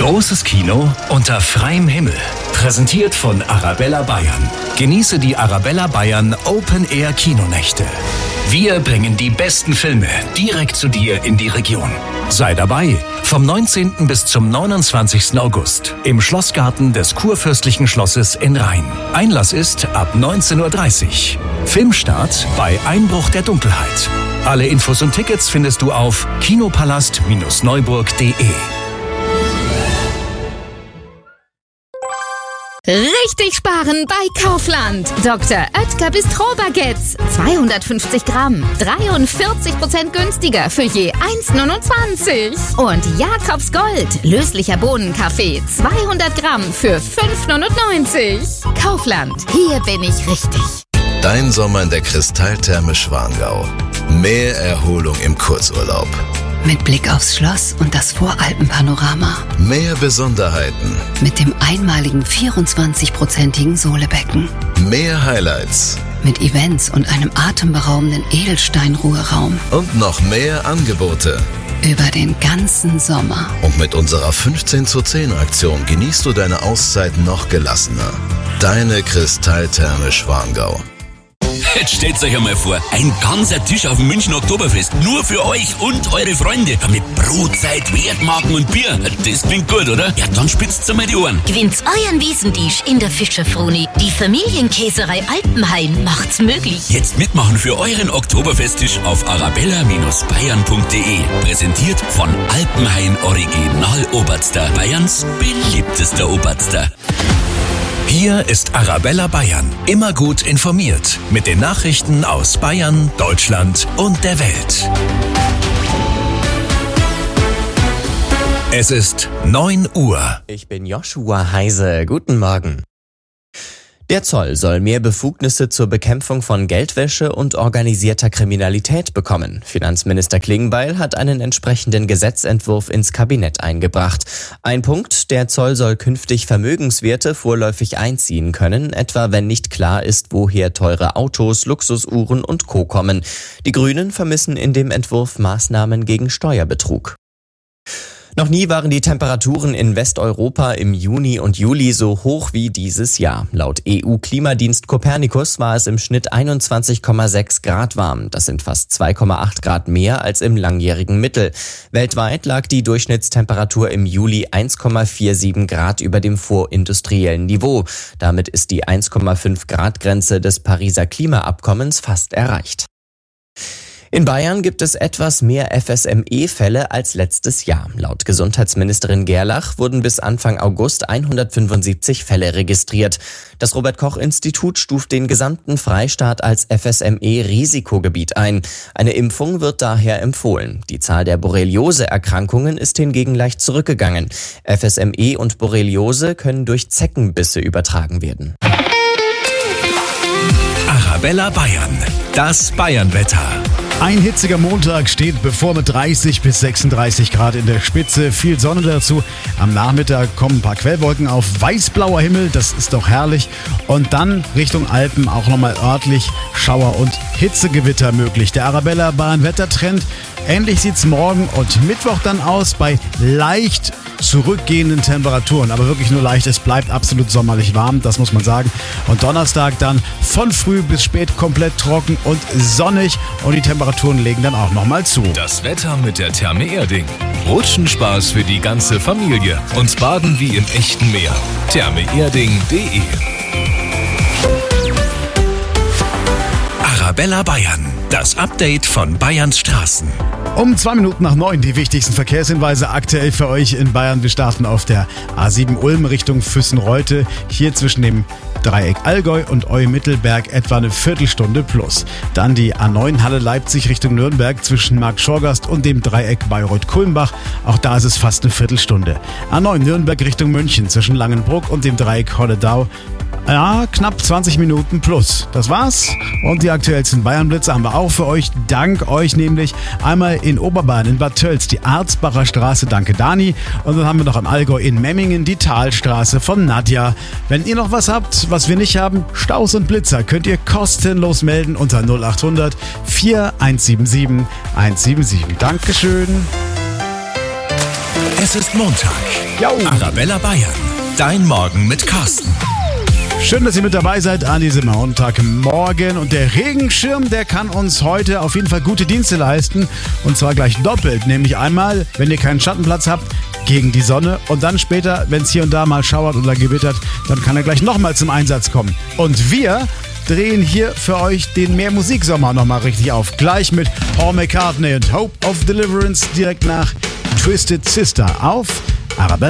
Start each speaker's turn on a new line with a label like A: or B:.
A: Großes Kino unter freiem Himmel. Präsentiert von Arabella Bayern. Genieße die Arabella Bayern Open Air Kinonächte. Wir bringen die besten Filme direkt zu dir in die Region. Sei dabei vom 19. bis zum 29. August im Schlossgarten des Kurfürstlichen Schlosses in Rhein. Einlass ist ab 19:30 Uhr. Filmstart bei Einbruch der Dunkelheit. Alle Infos und Tickets findest du auf kinopalast-neuburg.de.
B: Richtig sparen bei Kaufland. Dr. Oetker Bistro-Baguettes. 250 Gramm. 43% günstiger für je 1,29. Und Jakobs Gold. Löslicher Bohnenkaffee. 200 Gramm für 5,99. Kaufland. Hier bin ich richtig.
C: Dein Sommer in der Kristalltherme Schwangau. Mehr Erholung im Kurzurlaub.
D: Mit Blick aufs Schloss und das Voralpenpanorama.
C: Mehr Besonderheiten.
D: Mit dem einmaligen 24-prozentigen Sohlebecken.
C: Mehr Highlights.
D: Mit Events und einem atemberaubenden Edelsteinruheraum.
C: Und noch mehr Angebote.
D: Über den ganzen Sommer.
C: Und mit unserer 15:10 genießt du deine Auszeit noch gelassener. Deine Kristalltherme Schwangau.
E: Jetzt stellt euch einmal vor, ein ganzer Tisch auf dem Münchner Oktoberfest, nur für euch und eure Freunde. Mit Brotzeit, Wertmarken und Bier. Das klingt gut, oder? Ja, dann spitzt's einmal die Ohren.
F: Gewinnt euren Wiesentisch in der Fischerfroni. Die Familienkäserei Alpenhain macht's möglich.
E: Jetzt mitmachen für euren Oktoberfesttisch auf arabella-bayern.de. Präsentiert von Alpenhain Original Oberster, Bayerns beliebtester Oberster.
A: Hier ist Arabella Bayern. Immer gut informiert mit den Nachrichten aus Bayern, Deutschland und der Welt. Es ist 9 Uhr.
G: Ich bin Joshua Heise. Guten Morgen. Der Zoll soll mehr Befugnisse zur Bekämpfung von Geldwäsche und organisierter Kriminalität bekommen. Finanzminister Klingbeil hat einen entsprechenden Gesetzentwurf ins Kabinett eingebracht. Ein Punkt: Der Zoll soll künftig Vermögenswerte vorläufig einziehen können, etwa wenn nicht klar ist, woher teure Autos, Luxusuhren und Co. kommen. Die Grünen vermissen in dem Entwurf Maßnahmen gegen Steuerbetrug. Noch nie waren die Temperaturen in Westeuropa im Juni und Juli so hoch wie dieses Jahr. Laut EU-Klimadienst Copernicus war es im Schnitt 21,6 Grad warm. Das sind fast 2,8 Grad mehr als im langjährigen Mittel. Weltweit lag die Durchschnittstemperatur im Juli 1,47 Grad über dem vorindustriellen Niveau. Damit ist die 1,5 Grad Grenze des Pariser Klimaabkommens fast erreicht. In Bayern gibt es etwas mehr FSME-Fälle als letztes Jahr. Laut Gesundheitsministerin Gerlach wurden bis Anfang August 175 Fälle registriert. Das Robert-Koch-Institut stuft den gesamten Freistaat als FSME-Risikogebiet ein. Eine Impfung wird daher empfohlen. Die Zahl der Borreliose-Erkrankungen ist hingegen leicht zurückgegangen. FSME und Borreliose können durch Zeckenbisse übertragen werden.
A: Arabella Bayern. Das Bayernwetter.
H: Ein hitziger Montag steht bevor mit 30 bis 36 Grad in der Spitze. Viel Sonne dazu. Am Nachmittag kommen ein paar Quellwolken auf. Weißblauer Himmel, das ist doch herrlich. Und dann Richtung Alpen auch nochmal örtlich Schauer und Hitzegewitter möglich. Der Arabella Bayern Wettertrend. Ähnlich sieht's morgen und Mittwoch dann aus bei leicht zurückgehenden Temperaturen. Aber wirklich nur leicht, es bleibt absolut sommerlich warm, das muss man sagen. Und Donnerstag dann von früh bis spät komplett trocken und sonnig. Und die Temperaturen legen dann auch nochmal zu.
I: Das Wetter mit der Therme Erding. Rutschenspaß für die ganze Familie und Baden wie im echten Meer. thermeerding.de.
A: Arabella Bayern. Das Update von Bayerns Straßen.
H: Um 2 Minuten nach 9 die wichtigsten Verkehrshinweise aktuell für euch in Bayern. Wir starten auf der A7 Ulm Richtung Füssen-Reute. Hier zwischen dem Dreieck Allgäu und Eu-Mittelberg etwa eine Viertelstunde plus. Dann die A9 Halle Leipzig Richtung Nürnberg zwischen Markt-Schorgast und dem Dreieck Bayreuth-Kulmbach. Auch da ist es fast eine Viertelstunde. A9 Nürnberg Richtung München zwischen Langenbruck und dem Dreieck Holledau. Ja, knapp 20 Minuten plus. Das war's. Und die aktuellsten Bayernblitze haben wir auch für euch. Dank euch nämlich. Einmal in Oberbayern, in Bad Tölz, die Arzbacher Straße. Danke, Dani. Und dann haben wir noch am Allgäu in Memmingen die Talstraße von Nadja. Wenn ihr noch was habt, was wir nicht haben, Staus und Blitzer, könnt ihr kostenlos melden unter 0800 4177 177. Dankeschön.
A: Es ist Montag.
H: Jo.
A: Arabella Bayern. Dein Morgen mit Carsten.
H: Schön, dass ihr mit dabei seid an diesem Montagmorgen. Und der Regenschirm, der kann uns heute auf jeden Fall gute Dienste leisten. Und zwar gleich doppelt. Nämlich einmal, wenn ihr keinen Schattenplatz habt, gegen die Sonne. Und dann später, wenn es hier und da mal schauert oder gewittert, dann kann er gleich nochmal zum Einsatz kommen. Und wir drehen hier für euch den Mehr Musik Sommer nochmal richtig auf. Gleich mit Paul McCartney und Hope of Deliverance direkt nach Twisted Sister auf Arabella.